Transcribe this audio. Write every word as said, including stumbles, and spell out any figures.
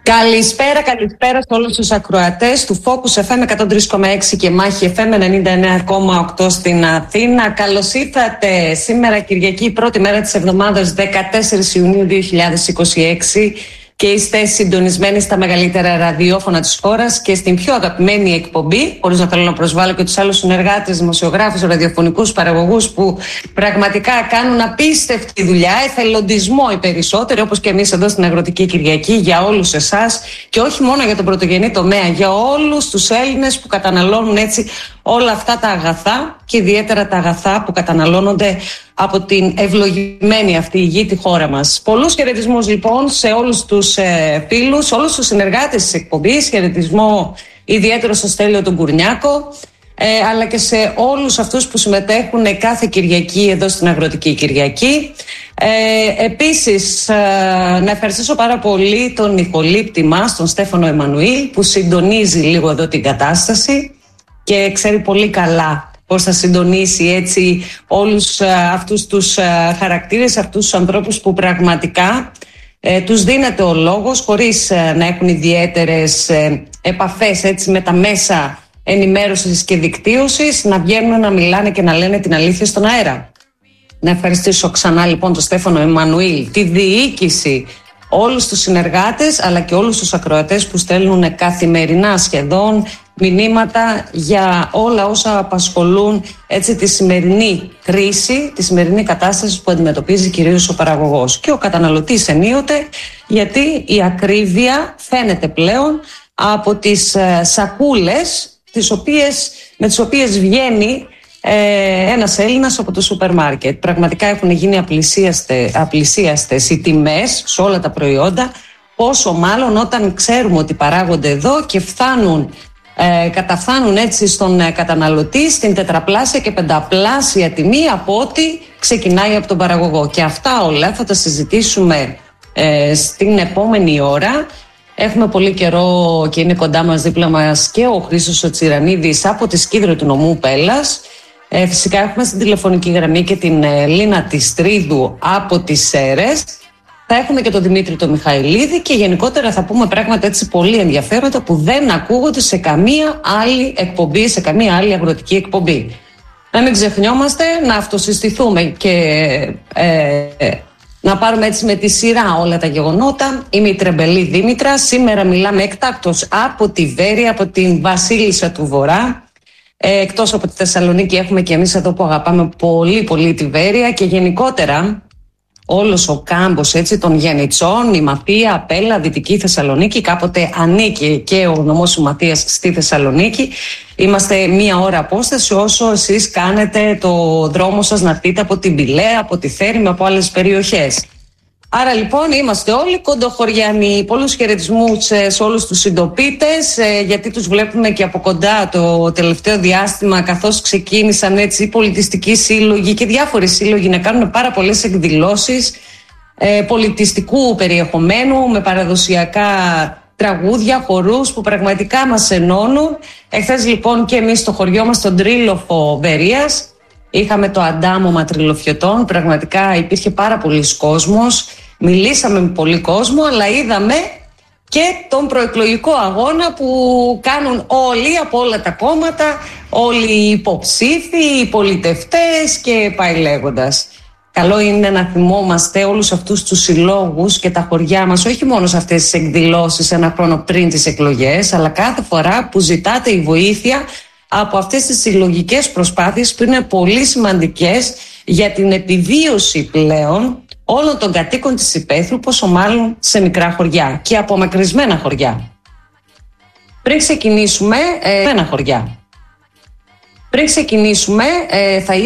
Καλησπέρα, καλησπέρα σε όλους τους ακροατές του Focus εφ εμ εκατόν τρία κόμμα έξι και Μάχη εφ εμ ενενήντα εννέα κόμμα οκτώ στην Αθήνα. Καλώς ήρθατε σήμερα Κυριακή, πρώτη μέρα της εβδομάδας, δεκατέσσερις Ιουνίου δύο χιλιάδες είκοσι έξι, και είστε συντονισμένοι στα μεγαλύτερα ραδιόφωνα της χώρας και στην πιο αγαπημένη εκπομπή, χωρίς να θέλω να προσβάλλω και τους άλλους συνεργάτες, δημοσιογράφους, ραδιοφωνικούς παραγωγούς που πραγματικά κάνουν απίστευτη δουλειά, εθελοντισμό οι περισσότεροι, όπως και εμείς εδώ στην Αγροτική Κυριακή, για όλους εσάς και όχι μόνο για τον πρωτογενή τομέα, για όλους τους Έλληνες που καταναλώνουν έτσι όλα αυτά τα αγαθά και ιδιαίτερα τα αγαθά που καταναλώνονται από την ευλογημένη αυτή η γη, τη χώρα μας. Πολλούς χαιρετισμούς λοιπόν σε όλους τους ε, φίλους, όλους τους συνεργάτες της εκπομπής, χαιρετισμό ιδιαίτερο στο Στέλιο τον Κουρνιάκο, ε, αλλά και σε όλους αυτούς που συμμετέχουν κάθε Κυριακή εδώ στην Αγροτική Κυριακή. Ε, επίσης, ε, να ευχαριστήσω πάρα πολύ τον ηχολήπτη μας, τον Στέφανο Εμμανουήλ, που συντονίζει λίγο εδώ την κατάσταση και ξέρει πολύ καλά πώς θα συντονίσει έτσι όλους αυτούς τους χαρακτήρες, αυτούς τους ανθρώπους που πραγματικά ε, τους δίνεται ο λόγος χωρίς ε, να έχουν ιδιαίτερες ε, επαφές έτσι, με τα μέσα ενημέρωσης και δικτύωσης, να βγαίνουν να μιλάνε και να λένε την αλήθεια στον αέρα. Να ευχαριστήσω ξανά λοιπόν τον Στέφανο Εμμανουήλ, τη διοίκηση, όλους τους συνεργάτες αλλά και όλους τους ακροατές που στέλνουν καθημερινά σχεδόν μηνύματα για όλα όσα απασχολούν έτσι τη σημερινή κρίση, τη σημερινή κατάσταση που αντιμετωπίζει κυρίως ο παραγωγός και ο καταναλωτής ενίοτε, γιατί η ακρίβεια φαίνεται πλέον από τις ε, σακούλες τις οποίες, με τις οποίες βγαίνει ε, ένας Έλληνας από το σούπερ μάρκετ. Πραγματικά έχουν γίνει απλησίαστε, απλησίαστες οι τιμές σε όλα τα προϊόντα, πόσο μάλλον όταν ξέρουμε ότι παράγονται εδώ και φτάνουν Ε, καταφθάνουν έτσι στον ε, καταναλωτή στην τετραπλάσια και πενταπλάσια τιμή από ό,τι ξεκινάει από τον παραγωγό. Και αυτά όλα θα τα συζητήσουμε ε, στην επόμενη ώρα. Έχουμε πολύ καιρό και είναι κοντά μας, δίπλα μας και ο Χρήστος ο Τσιρανίδης από τη Σκύδρο του νομού Πέλλας. Ε, φυσικά έχουμε στην τηλεφωνική γραμμή και την ε, Λίνα Τιστρίδου από τις Σέρρες. Θα έχουμε και τον Δημήτρη τον Μιχαηλίδη και γενικότερα θα πούμε πράγματα έτσι πολύ ενδιαφέροντα που δεν ακούγονται σε καμία άλλη εκπομπή, σε καμία άλλη αγροτική εκπομπή. Να μην ξεχνιόμαστε, να αυτοσυστηθούμε και ε, να πάρουμε έτσι με τη σειρά όλα τα γεγονότα. Είμαι η Τρεμπελή Δήμητρα, σήμερα μιλάμε εκτάκτως από τη Βέρεια, από την Βασίλισσα του Βορρά. Ε, εκτός από τη Θεσσαλονίκη έχουμε και εμείς εδώ που αγαπάμε πολύ πολύ τη Βέρεια και γενικότερα όλος ο κάμπος έτσι των Γενιτσών, η Μαθία, Πέλλα, Δυτική Θεσσαλονίκη, κάποτε ανήκει και ο νομός του Μαθίας στη Θεσσαλονίκη. Είμαστε μία ώρα απόσταση όσο εσείς κάνετε το δρόμο σας να έρθετε από την Πηλαία, από τη Θέρμη, από άλλες περιοχές. Άρα λοιπόν είμαστε όλοι κοντοχωριανοί. Πολλούς χαιρετισμούς σε όλους τους συντοπίτες, γιατί τους βλέπουμε και από κοντά το τελευταίο διάστημα, καθώς ξεκίνησαν έτσι οι πολιτιστικοί σύλλογοι και διάφοροι σύλλογοι να κάνουν πάρα πολλές εκδηλώσεις πολιτιστικού περιεχομένου με παραδοσιακά τραγούδια, χορούς που πραγματικά μας ενώνουν. Εχθές λοιπόν και εμείς στο χωριό μας, στον Τρίλοφο Βερίας, είχαμε το αντάμωμα τριλοφιωτών. Πραγματικά υπήρχε πάρα πολλής κόσμος. Μιλήσαμε με πολύ κόσμο, αλλά είδαμε και τον προεκλογικό αγώνα που κάνουν όλοι από όλα τα κόμματα, όλοι οι υποψήφοι, οι πολιτευτές και πάει λέγοντας. Καλό είναι να θυμόμαστε όλους αυτούς τους συλλόγους και τα χωριά μας, όχι μόνο σε αυτές τις εκδηλώσεις ένα χρόνο πριν τις εκλογές, αλλά κάθε φορά που ζητάτε η βοήθεια από αυτές τις συλλογικές προσπάθειες που είναι πολύ σημαντικές για την επιβίωση πλέον όλων των κατοίκων της υπαίθρου, πόσο μάλλον σε μικρά χωριά και απομακρυσμένα χωριά. Πριν ξεκινήσουμε, ε, ένα χωριά. Πριν ξεκινήσουμε, ε, θα